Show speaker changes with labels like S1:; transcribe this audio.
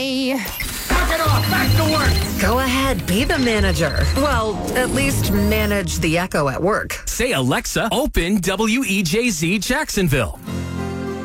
S1: Knock it off! Back to work!
S2: Go ahead, be the manager. Well, at least manage the echo at work.
S3: Say, Alexa, open WEJZ Jacksonville.